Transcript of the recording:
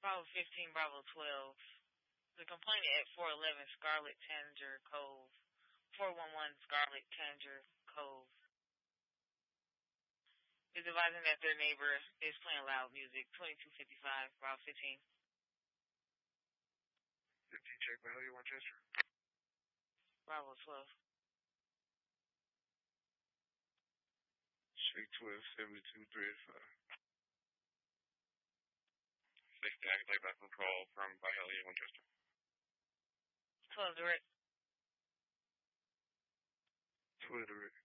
Bravo 15, Bravo 12. The complainant at 411 Scarlet Tanger Cove. 411 Scarlet Tanger Cove is advising that their neighbor is playing loud music. 2255, Bravo 15. 15, check Mahalia, Winchester. Bravo 12. Check 12, 72, 385. 60, I can take back a call from Mahalia, Winchester. 12 direct. 12 direct.